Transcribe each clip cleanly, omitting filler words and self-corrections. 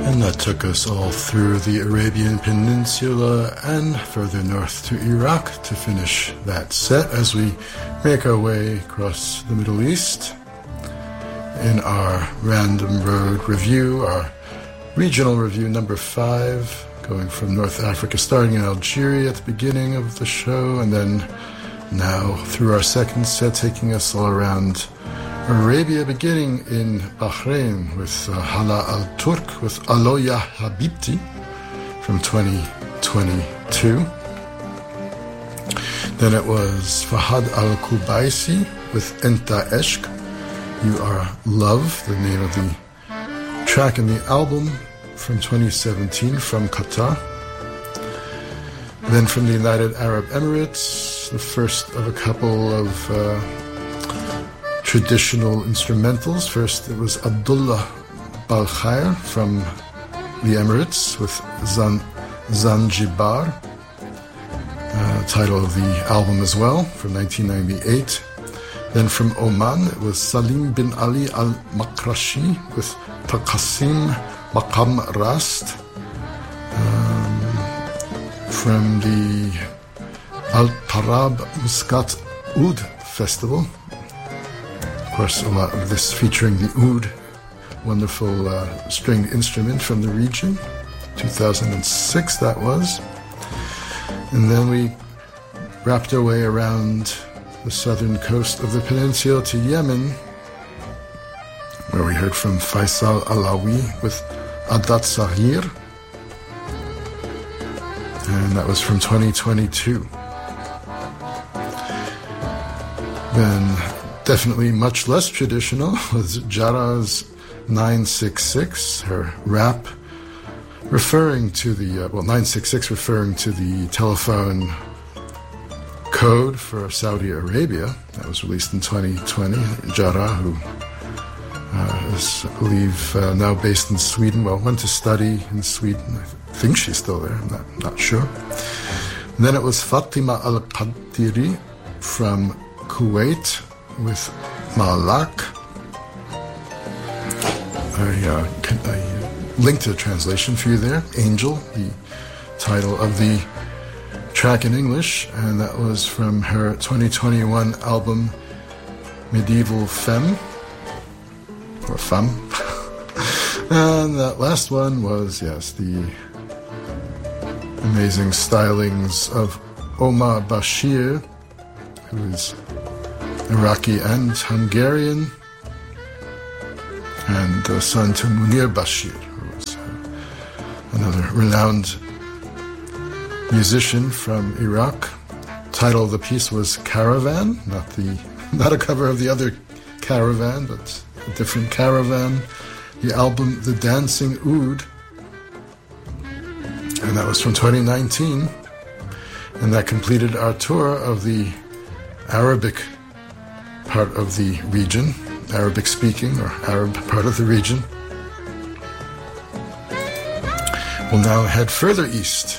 And that took us all through the Arabian Peninsula and further north to Iraq to finish that set as we make our way across the Middle East in our Random Road review, our regional review number 5, going from North Africa, starting in Algeria at the beginning of the show, and then now through our second set, taking us all around Arabia, beginning in Bahrain with Hala Al-Turk with Aloya Habibti from 2022. Then it was Fahad Al-Kubaisi with Enta Eshq, You Are Love, the name of the track in the album from 2017 from Qatar. Then from the United Arab Emirates, the first of a couple of traditional instrumentals. First, it was Abdullah Balkhair from the Emirates with Zanjibar, title of the album as well, from 1998. Then from Oman, it was Salim bin Ali al-Makrashi with Taqasim Maqam Rast. From the Al-Tarab Muscat Oud Festival. Of course, a lot of this featuring the oud, wonderful stringed instrument from the region. 2006 that was. And then we wrapped our way around the southern coast of the peninsula to Yemen, where we heard from Faisal Alawi with Adat Sahir. And that was from 2022. Then definitely much less traditional was Jara's 966, her rap referring to the, 966 referring to the telephone code for Saudi Arabia. That was released in 2020. Jara, who is, I believe, now based in Sweden, went to study in Sweden. I think she's still there, I'm not sure. And then it was Fatima Al-Qadiri from Kuwait with Malak. I linked a translation for you there. Angel, the title of the track in English, and that was from her 2021 album Medieval Femme, or Femme. And that last one was, yes, the amazing stylings of Omar Bashir, who is Iraqi and Hungarian, and son to Munir Bashir, who was another renowned musician from Iraq. Title of the piece was Caravan, not a cover of the other Caravan, but a different Caravan. The album The Dancing Oud, and that was from 2019, and that completed our tour of the Arabic part of the region, Arabic speaking or Arab part of the region. We'll now head further east.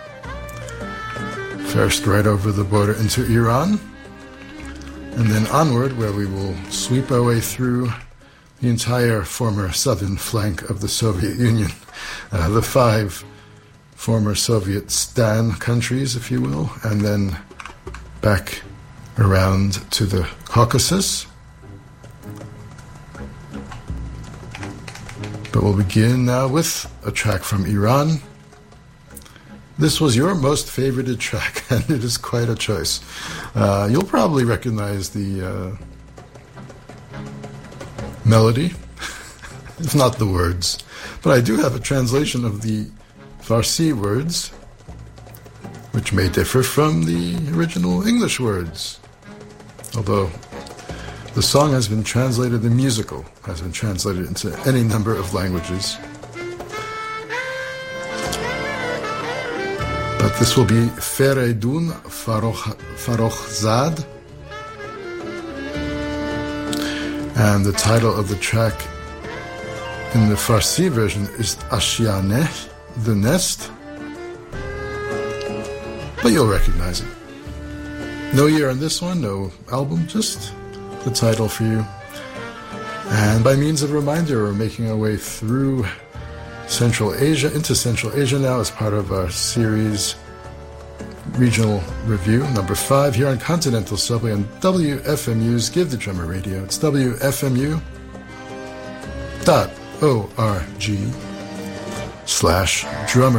First right over the border into Iran, and then onward, where we will sweep our way through the entire former southern flank of the Soviet Union, the 5 former Soviet Stan countries, if you will, and then back around to the Caucasus. But we'll begin now with a track from Iran. This was your most favorited track, and it is quite a choice. You'll probably recognize the melody, if not the words. But I do have a translation of the Farsi words, which may differ from the original English words. Although the song has been translated, the musical has been translated into any number of languages. But this will be Fereydun Farokhzad. And the title of the track in the Farsi version is Ashiyaneh, the nest. But you'll recognize it. No year on this one, no album, just the title for you. And by means of reminder, we're making our way through Central Asia, into Central Asia now as part of our series Regional Review, number 5, here on Continental Subway on WFMU's Give the Drummer Radio. It's WFMU.org/drummer.